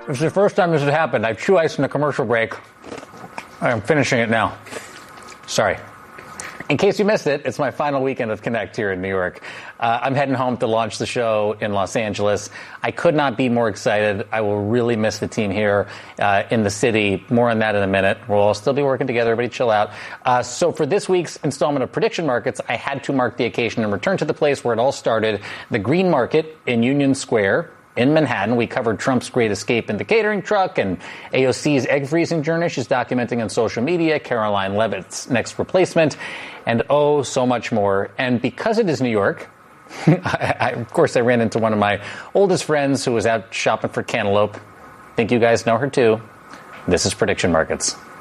This is the first time this has happened. I chew ice in a commercial break. I'm finishing it now. Sorry. In case you missed it, it's my final weekend of Connect here in New York. I'm heading home to launch the show in Los Angeles. I could not be more excited. I will really miss the team here in the city. More on that in a minute. We'll all still be working together. Everybody chill out. So for this week's installment of Prediction Markets, I had to mark the occasion and return to the place where it all started, the Green Market in Union Square. In Manhattan, we covered Trump's great escape in the catering truck and AOC's egg freezing journey she's documenting on social media, Caroline Leavitt's next replacement, and oh, so much more. And because it is New York, of course, I ran into one of my oldest friends who was out shopping for cantaloupe. Think you guys know her too. This is Prediction Markets.